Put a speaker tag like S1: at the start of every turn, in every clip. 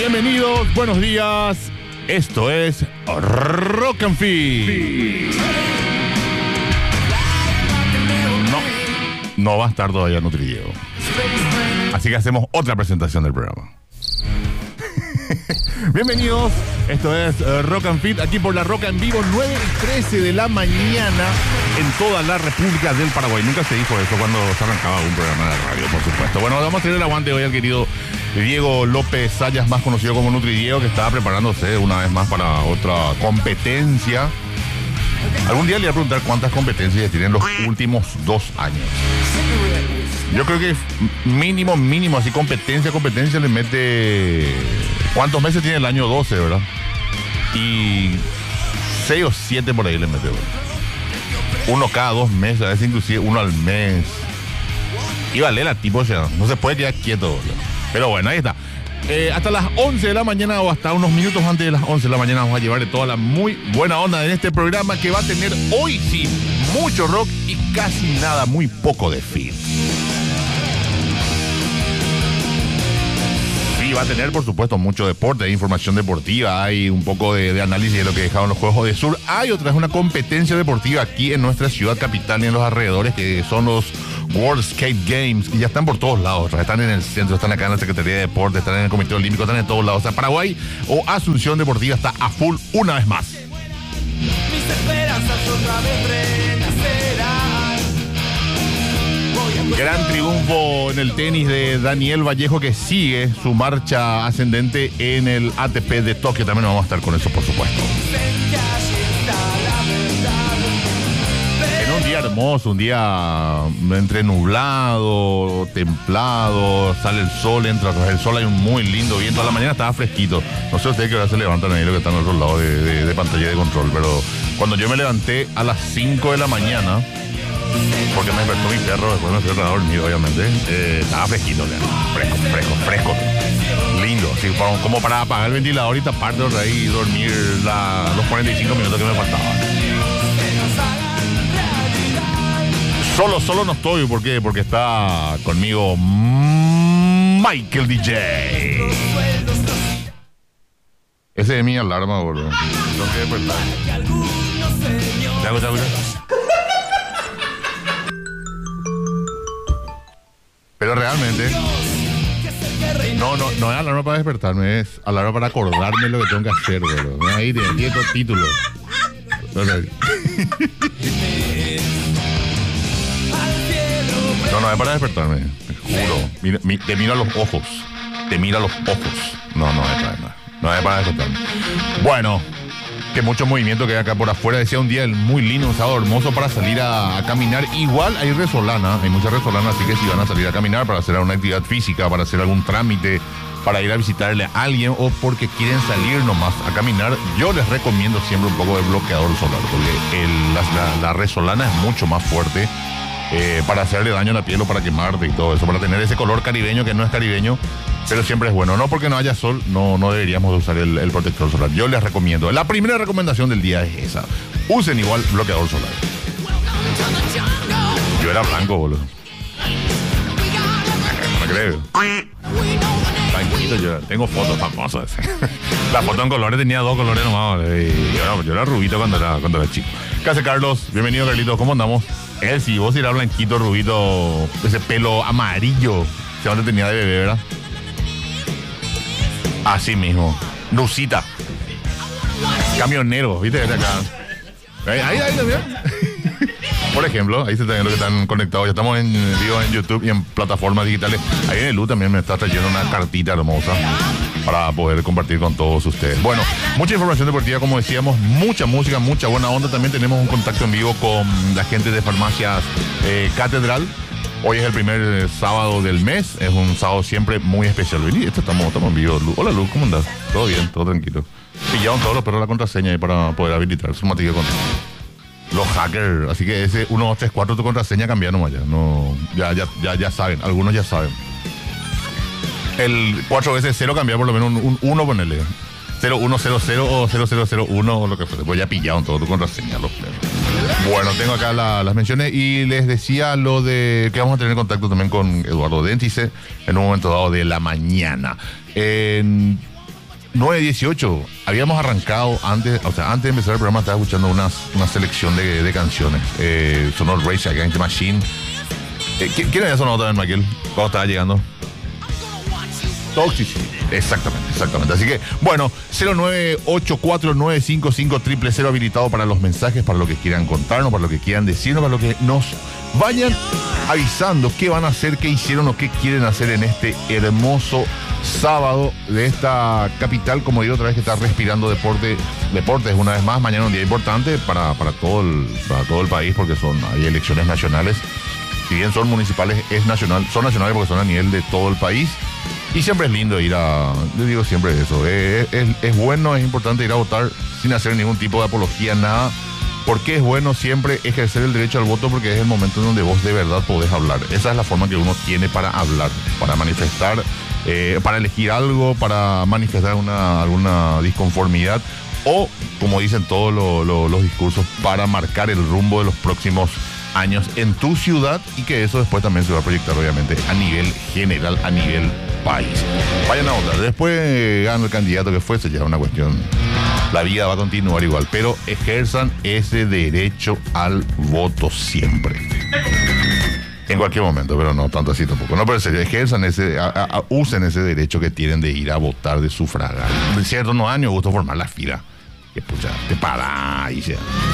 S1: Bienvenidos, buenos días. Esto es Rock and Feed. No va a estar todavía NutriDiego. Así que hacemos otra presentación del programa. Bienvenidos, esto es Rock and Feed, aquí por la Roca en Vivo, 9:13 de la mañana en toda la República del Paraguay. Nunca se dijo eso cuando se arrancaba un programa de radio, por supuesto. Bueno, vamos a tener el aguante hoy al querido Diego López Sayas, más conocido como NutriDiego, que estaba preparándose una vez más para otra competencia. Algún día le voy a preguntar cuántas competencias tienen los últimos 2 años. Yo creo que mínimo, así competencia le mete... ¿Cuántos meses tiene el año 12, verdad? Y 6 o 7 por ahí le mete, ¿verdad? Uno cada 2 meses, a veces inclusive uno al mes. Y vale la tipo, o sea, no se puede quedar quieto, ¿verdad? Pero bueno, ahí está. Hasta las 11 de la mañana o hasta unos minutos antes de las 11 de la mañana vamos a llevarle toda la muy buena onda en este programa que va a tener hoy sí mucho rock y casi nada, muy poco de feed. Y va a tener, por supuesto, mucho deporte, hay información deportiva, hay un poco de análisis de lo que dejaron los Juegos de Sur. Hay otra vez una competencia deportiva aquí en nuestra ciudad capital y en los alrededores, que son los World Skate Games, y ya están por todos lados. Están en el centro, están acá en la Secretaría de Deportes, están en el Comité Olímpico, están en todos lados. O sea, Paraguay o Asunción Deportiva está a full una vez más. Mis esperanzas otra vez renacerán. Gran triunfo en el tenis de Daniel Vallejo, que sigue su marcha ascendente en el ATP de Tokio. También vamos a estar con eso, por supuesto. En un día hermoso, un día entre nublado, templado, sale el sol, entra el sol, hay un muy lindo viento. A la mañana estaba fresquito. No sé ustedes qué hora se levantan ahí, lo que están al otro lado de pantalla de control, pero cuando yo me levanté a las 5 de la mañana, porque me despertó mi perro, después me fui a dormir, obviamente, estaba fresquito, fresco. Lindo, así como para apagar el ventilador y taparte y dormir los 45 minutos que me faltaban. Solo no estoy, ¿por qué? Porque está conmigo Michael DJ. Ese es mi alarma, boludo. Tengo que despertar. ¿Te hago? Pero realmente no es alarma para despertarme, es alarma para acordarme lo que tengo que hacer, boludo. Ahí tiene todo título. No es para despertarme, te juro. Te miro a los ojos. No es para despertarme. Bueno, que mucho movimiento que hay acá por afuera. Decía un día muy lindo, un sábado hermoso para salir a caminar. Igual hay muchas resolanas, así que si van a salir a caminar para hacer alguna actividad física, para hacer algún trámite, para ir a visitarle a alguien o porque quieren salir nomás a caminar, yo les recomiendo siempre un poco de bloqueador solar, porque la resolana es mucho más fuerte para hacerle daño a la piel o para quemarte y todo eso, para tener ese color caribeño que no es caribeño. Pero siempre es bueno, no porque no haya sol, no deberíamos de usar el protector solar. Yo les recomiendo, la primera recomendación del día es esa: usen igual bloqueador solar. Yo era blanco, boludo. No me creo. Blanquito yo era. Tengo fotos famosas. La foto en colores tenía 2 colores nomás. Yo era rubito cuando era chico. ¿Qué hace, Carlos? Bienvenido, Carlitos. ¿Cómo andamos? Él sí, vos eras blanquito, rubito, ese pelo amarillo. ¿De dónde tenía de bebé, verdad? Así mismo. Lucita. Camionero, ¿viste? Desde acá. Ahí también. Por ejemplo, ahí se están viendo que están conectados. Ya estamos en vivo en YouTube y en plataformas digitales. Ahí en el U también me está trayendo una cartita hermosa para poder compartir con todos ustedes. Bueno, mucha información deportiva, como decíamos, mucha música, mucha buena onda. También tenemos un contacto en vivo con la gente de Farmacias Catedral. Hoy es el primer sábado del mes, es un sábado siempre muy especial. Vení, estamos en vivo. Hola, Luz, ¿cómo andás? Todo bien, todo tranquilo. Pillaron todos los perros la contraseña ahí para poder habilitar su material con los hackers. Así que ese 1, 2, 3, 4 tu contraseña cambiaron allá. No, ya saben, algunos ya saben. El 4 veces 0 cambiar por lo menos un 1, ponele. 0100 o 0001 o lo que fuera. Pues ya pillaron todo tu contraseña, los perros. Bueno, tengo acá las menciones y les decía lo de que vamos a tener contacto también con Eduardo Dentice en un momento dado de la mañana. 9:18. Habíamos arrancado antes, o sea, antes de empezar el programa estaba escuchando una selección de canciones. Sonó Rage Against the Machine. ¿Quién había sonado también, Michael? Cuando estaba llegando. Toxicity. Exactamente. Así que, bueno, 09849550000 habilitado para los mensajes, para lo que quieran contarnos, para lo que quieran decirnos, para lo que nos vayan avisando qué van a hacer, qué hicieron o qué quieren hacer en este hermoso sábado de esta capital, como digo otra vez, que está respirando deportes una vez más. Mañana un día importante para todo el país, porque hay elecciones nacionales. Si bien son municipales, son nacionales porque son a nivel de todo el país. Y siempre es lindo yo digo siempre eso, es bueno, es importante ir a votar sin hacer ningún tipo de apología, nada, porque es bueno siempre ejercer el derecho al voto, porque es el momento en donde vos de verdad podés hablar. Esa es la forma que uno tiene para hablar, para manifestar, para elegir algo, para manifestar alguna disconformidad, o, como dicen todos los discursos, para marcar el rumbo de los próximos años en tu ciudad, y que eso después también se va a proyectar obviamente a nivel general, a nivel país. Vayan a votar. Después gana el candidato que fuese, ya es una cuestión. La vida va a continuar igual, pero ejerzan ese derecho al voto siempre. En cualquier momento, pero no tanto así tampoco. No, pero en serio, ejerzan usen ese derecho que tienen de ir a votar, de sufragar. En ciertos años gusta formar la fila. Que pucha, te parás y sea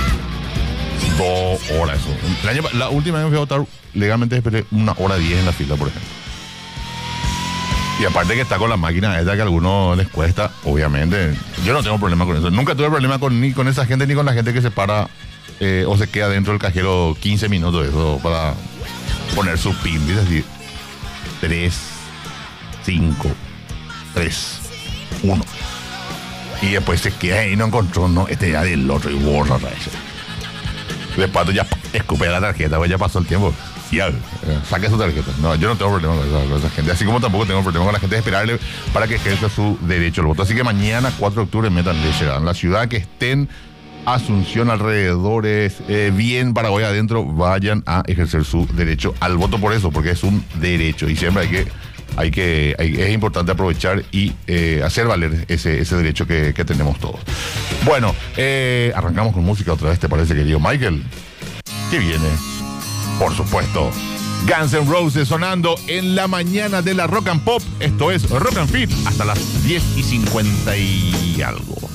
S1: 2 horas eso. La última vez que fui a votar legalmente esperé 1:10 en la fila, por ejemplo. Y aparte que está con la máquina esta que a algunos les cuesta, obviamente. Yo no tengo problema con eso. Nunca tuve problema ni con esa gente, ni con la gente que se para o se queda dentro del cajero 15 minutos eso para poner su PIN. Es decir, 3, 5, 3, 1. Y después se queda ahí y no encontró, no, ya del otro y borra otra vez. Después ya escupe la tarjeta, pues ya pasó el tiempo. Ya, saque su tarjeta. No, yo no tengo problema con esa gente. Así como tampoco tengo problema con la gente de esperarle para que ejerza su derecho al voto. Así que mañana, 4 de octubre, metan leche. En la ciudad que estén, Asunción, alrededores, bien Paraguay adentro, vayan a ejercer su derecho al voto por eso, porque es un derecho. Y siempre es importante aprovechar y hacer valer ese derecho que tenemos todos. Bueno, arrancamos con música otra vez, ¿te parece, querido Michael? ¿Qué viene? Por supuesto, Guns N' Roses sonando en la mañana de la Rock and Pop. Esto es Rock and Fit hasta las 10:50 y algo.